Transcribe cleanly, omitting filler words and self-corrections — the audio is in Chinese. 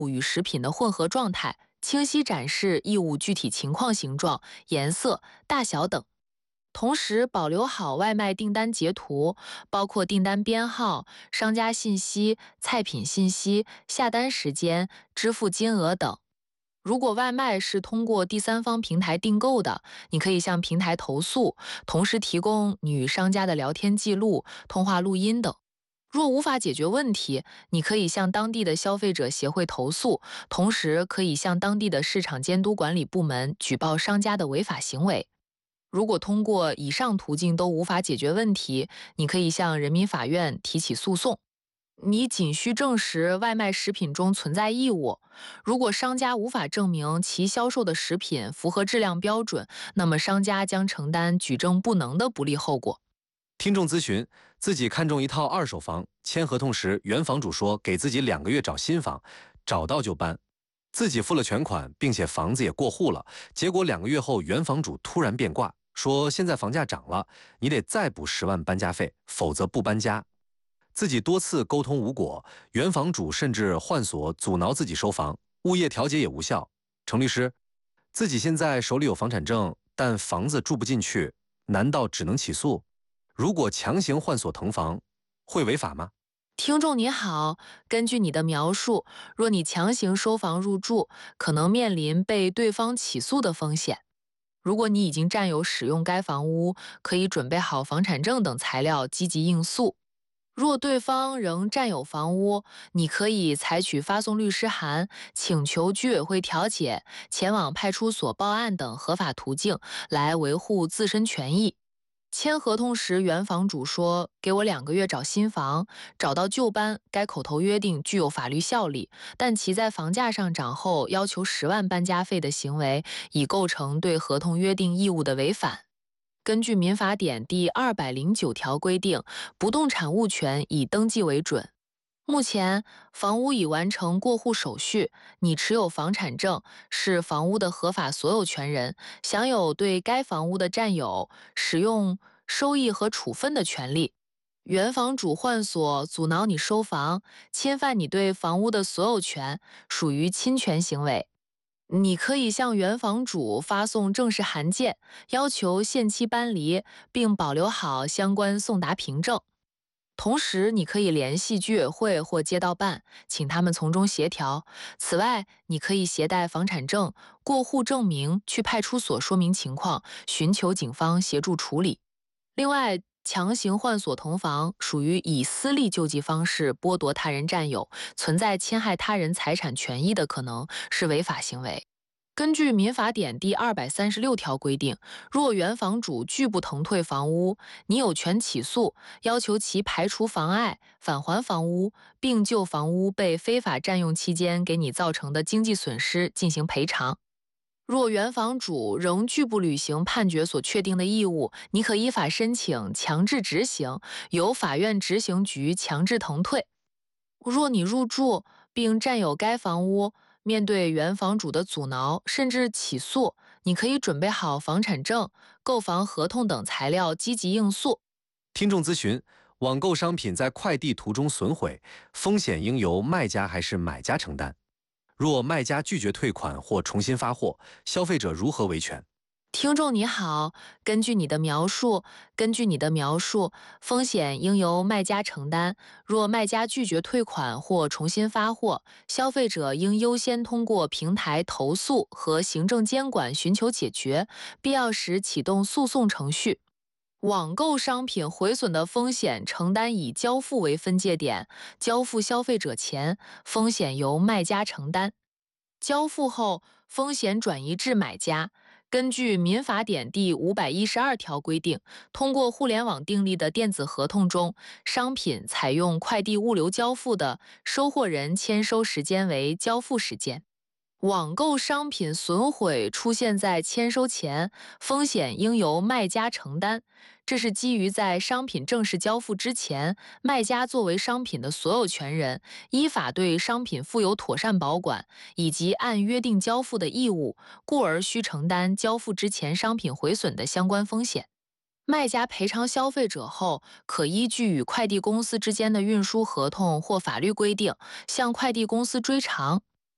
物与食品的混合状态，清晰展示异物具体情况、形状、颜色、大小等。同时保留好外卖订单截图，包括订单编号、商家信息、菜品信息、下单时间、支付金额等。如果外卖是通过第三方平台订购的，你可以向平台投诉，同时提供你与商家的聊天记录、通话录音等。若无法解决问题，你可以向当地的消费者协会投诉，同时可以向当地的市场监督管理部门举报商家的违法行为。如果通过以上途径都无法解决问题，你可以向人民法院提起诉讼。你仅需证实外卖食品中存在异物，如果商家无法证明其销售的食品符合质量标准，那么商家将承担举证不能的不利后果。 听众咨询，自己看中一套二手房，签合同时原房主说给自己2个月找新房，找到就搬，自己付了全款，并且房子也过户了，结果2个月后原房主突然变卦，说现在房价涨了，你得再补10万搬家费，否则不搬家。自己多次沟通无果，原房主甚至换锁阻挠自己收房，物业调解也无效。程律师，自己现在手里有房产证，但房子住不进去，难道只能起诉？如果强行换锁腾房，会违法吗？ 听众你好，根据你的描述，若你强行收房入住，可能面临被对方起诉的风险。如果你已经占有使用该房屋，可以准备好房产证等材料，积极应诉。若对方仍占有房屋，你可以采取发送律师函、请求居委会调解、前往派出所报案等合法途径来维护自身权益。签合同时，原房主说给我2个月找新房，找到就搬，该口头约定具有法律效力，但其在房价上涨后要求10万搬家费的行为，已构成对合同约定义务的违反。根据民法典第209条规定，不动产物权以登记为准。目前，房屋已完成过户手续，你持有房产证，是房屋的合法所有权人，享有对该房屋的占有、使用、收益和处分的权利。原房主换锁阻挠你收房，侵犯你对房屋的所有权，属于侵权行为。你可以向原房主发送正式函件，要求限期搬离，并保留好相关送达凭证。同时，你可以联系居委会或街道办，请他们从中协调。此外，你可以携带房产证、过户证明去派出所说明情况，寻求警方协助处理。另外，强行换锁腾房属于以私利救济方式剥夺他人占有，存在侵害他人财产权益的可能，是违法行为。根据民法典第236条规定，若原房主拒不腾退房屋，你有权起诉，要求其排除妨碍，返还房屋，并就房屋被非法占用期间给你造成的经济损失进行赔偿。若原房主仍拒不履行判决所确定的义务，你可依法申请强制执行，由法院执行局强制腾退。若你入住并占有该房屋，面对原房主的阻挠甚至起诉，你可以准备好房产证、购房合同等材料，积极应诉。 听众咨询，网购商品在快递途中损毁，风险应由卖家还是买家承担？若卖家拒绝退款或重新发货，消费者如何维权？ 听众你好，根据你的描述，风险应由卖家承担。若卖家拒绝退款或重新发货，消费者应优先通过平台投诉和行政监管寻求解决，必要时启动诉讼程序。网购商品毁损的风险承担以交付为分界点，交付消费者前，风险由卖家承担。交付后，风险转移至买家。根据民法典第512条规定，通过互联网订立的电子合同中，商品采用快递物流交付的，收货人签收时间为交付时间。网购商品损毁出现在签收前，风险应由卖家承担。这是基于在商品正式交付之前，卖家作为商品的所有权人，依法对商品负有妥善保管，以及按约定交付的义务，故而需承担交付之前商品毁损的相关风险。卖家赔偿消费者后，可依据与快递公司之间的运输合同或法律规定，向快递公司追偿。